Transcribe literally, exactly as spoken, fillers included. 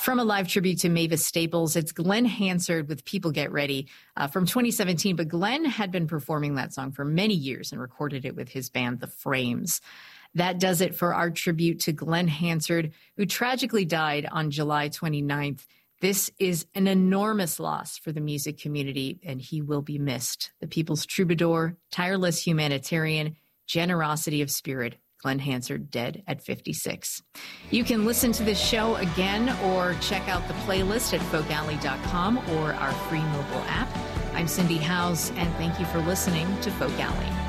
From a live tribute to Mavis Staples, it's Glenn Hansard with People Get Ready uh, from twenty seventeen. But Glenn had been performing that song for many years and recorded it with his band, The Frames. That does it for our tribute to Glenn Hansard, who tragically died on July twenty-ninth. This is an enormous loss for the music community, and he will be missed. The people's troubadour, tireless humanitarian, generosity of spirit, Glenn Hansard, dead at fifty-six. You can listen to this show again or check out the playlist at folk alley dot com or our free mobile app. I'm Cindy Howes, and thank you for listening to Folk Alley.